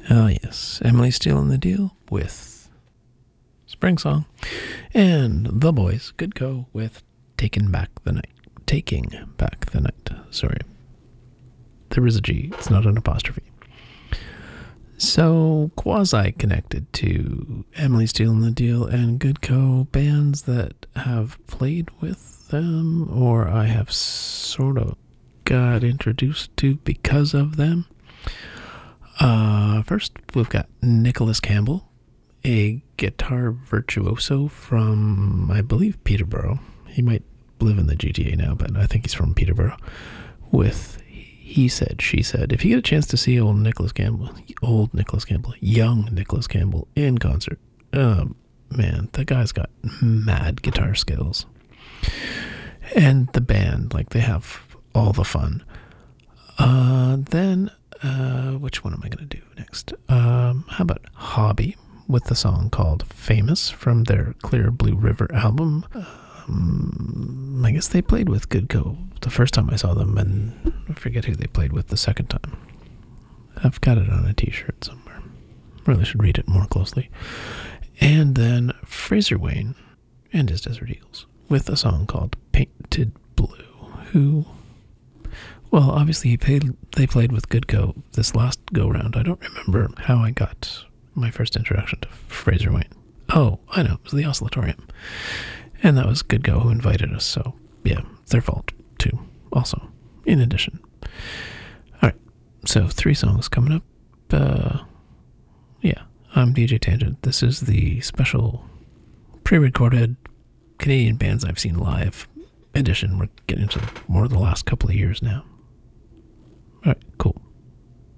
Oh, yes. Emily Steele in the Deal with Spring Song. And The Boys, Good Go with Taking Back the Night. Taking Back the Night. Sorry. There is a G. It's not an apostrophe. So, quasi-connected to Emily Steele in the Deal and Good Co. bands that have played with them, or I have sort of got introduced to because of them. First, we've got Nicholas Campbell, a guitar virtuoso from, I believe, Peterborough. He might live in the GTA now, but I think he's from Peterborough. With He Said, She Said. If you get a chance to see young Nicholas Campbell in concert, man, that guy's got mad guitar skills. And the band, like, they have all the fun. Then, which one am I going to do next? How about Hobby with the song called Famous from their Clear Blue River album. I guess they played with Good Co. the first time I saw them, and I forget who they played with the second time. I've got it on a t-shirt somewhere. Really should read it more closely. And then Fraser Wayne and his Desert Eagles with a song called Painted Blue, who... Well, obviously they played with Good Co. this last go-round. I don't remember how I got my first introduction to Fraser Wayne. Oh, I know. It was the Oscillatorium. And that was Good Co. who invited us, so yeah, it's their fault too, also, in addition. Alright, so 3 songs coming up. Yeah, I'm DJ Tangent. This is the special pre-recorded Canadian bands I've seen live edition. We're getting into more of the last couple of years now.